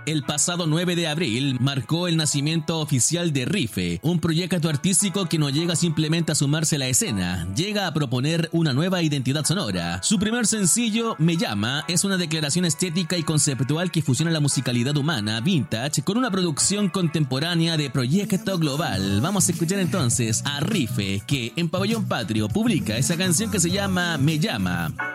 El pasado 9 de abril marcó el nacimiento oficial de Rife, un proyecto artístico que no llega simplemente a sumarse a la escena, llega a proponer una nueva identidad sonora. Su primer sencillo, Me Llama, es una declaración estética y conceptual que fusiona la musicalidad humana, vintage, con una producción contemporánea de proyecto global. Vamos a escuchar entonces a Rife, que en Pabellón Patrio publica esa canción que se llama Me Llama.